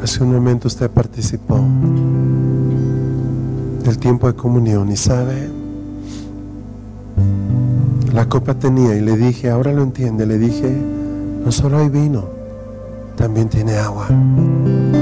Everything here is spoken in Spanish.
Hace un momento usted participó del tiempo de comunión y sabe, la copa tenía, y le dije, ahora lo entiende, le dije, no solo hay vino, también tiene agua.